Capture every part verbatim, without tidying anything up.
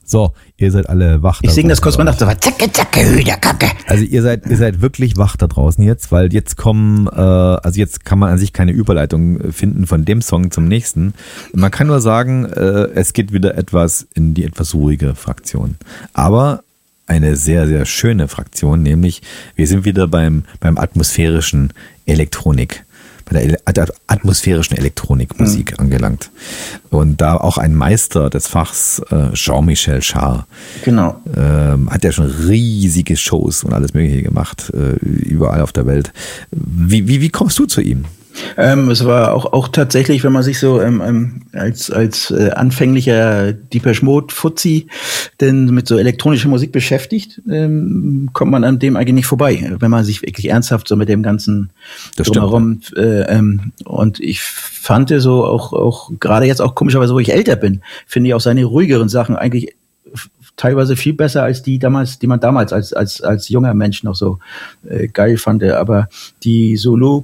So, ihr seid alle wach. Ich singe das kurz mal nach, so zacke, zacke, Hühnerkacke. Also ihr seid, ihr seid wirklich wach da draußen jetzt, weil jetzt kommen, äh, also jetzt kann man an sich keine Überleitung finden von dem Song zum nächsten. Man kann nur sagen, äh, es geht wieder etwas in die etwas ruhige Fraktion. Aber eine sehr, sehr schöne Fraktion, nämlich wir sind wieder beim, beim atmosphärischen Elektronik. Bei der atmosphärischen Elektronikmusik mhm. angelangt. Und da auch ein Meister des Fachs, äh, Jean-Michel Jarre, genau. ähm, hat ja schon riesige Shows und alles Mögliche gemacht, äh, überall auf der Welt. Wie, wie, wie kommst du zu ihm? Ähm, es war auch, auch tatsächlich, wenn man sich so ähm, ähm, als, als äh, anfänglicher Depeche Mode Fuzzi denn mit so elektronischer Musik beschäftigt, ähm, kommt man an dem eigentlich nicht vorbei, wenn man sich wirklich ernsthaft so mit dem ganzen das drumherum stimmt, ja. äh, ähm, und ich fand so auch, auch gerade jetzt auch komischerweise, wo ich älter bin, finde ich auch seine ruhigeren Sachen eigentlich teilweise viel besser als die damals, die man damals als, als, als junger Mensch noch so äh, geil fand. Aber die Solo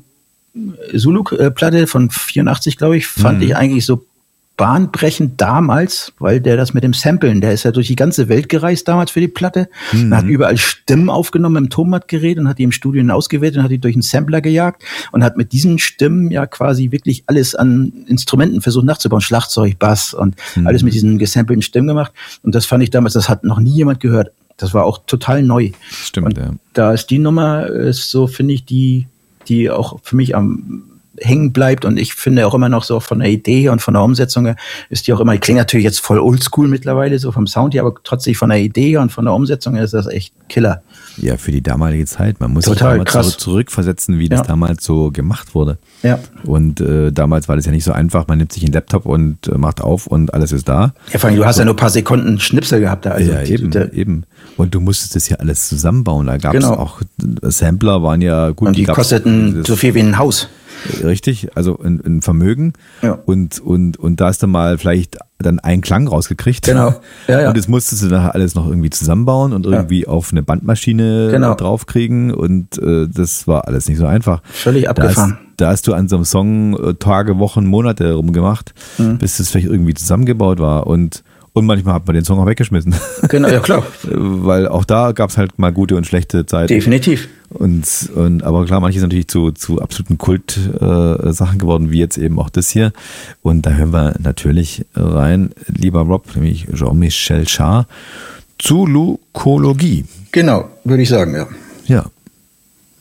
Zulu-Platte von vierundachtzig, glaube ich, fand mhm. ich eigentlich so bahnbrechend damals, weil der das mit dem Samplen, der ist ja durch die ganze Welt gereist damals für die Platte, mhm. und hat überall Stimmen aufgenommen im Tonbandgerät und hat die im Studio ausgewählt und hat die durch einen Sampler gejagt und hat mit diesen Stimmen ja quasi wirklich alles an Instrumenten versucht nachzubauen, Schlagzeug, Bass und mhm. alles mit diesen gesampelten Stimmen gemacht. Und das fand ich damals, das hat noch nie jemand gehört. Das war auch total neu. Stimmt, und ja. Da ist die Nummer, ist so, finde ich, die die auch für mich am hängen bleibt und ich finde auch immer noch so von der Idee und von der Umsetzung her ist die auch immer, die klingt natürlich jetzt voll oldschool mittlerweile, so vom Sound her, aber trotzdem von der Idee und von der Umsetzung her ist das echt Killer. Ja, für die damalige Zeit. Man muss Total sich damals so zurückversetzen, wie das ja. damals so gemacht wurde. Ja. Und äh, damals war das ja nicht so einfach. Man nimmt sich einen Laptop und äh, macht auf und alles ist da. Ja, vor allem, du hast ja nur ein paar Sekunden Schnipsel gehabt da. Also ja, die, eben, der, eben. Und du musstest das ja alles zusammenbauen. Da gab es genau. auch, Sampler waren ja gut. Und die, die kosteten so viel wie ein Haus. Richtig, also ein, ein Vermögen. Ja. Und, und, und da hast du mal vielleicht dann einen Klang rausgekriegt. Genau. Ja, ja. Und das musstest du nachher alles noch irgendwie zusammenbauen und irgendwie ja. auf eine Bandmaschine genau. draufkriegen. Und äh, das war alles nicht so einfach. Völlig abgefahren. Da hast, da hast du an so einem Song äh, Tage, Wochen, Monate rumgemacht, mhm. bis das vielleicht irgendwie zusammengebaut war. Und Und manchmal hat man den Song auch weggeschmissen. Genau, ja klar. Weil auch da gab es halt mal gute und schlechte Zeiten. Definitiv. Und, und aber klar, manche sind natürlich zu, zu absoluten Kult-Sachen äh, geworden, wie jetzt eben auch das hier. Und da hören wir natürlich rein, lieber Rob, nämlich Jean-Michel Jarre, Zulukologie. Genau, würde ich sagen, ja. Ja.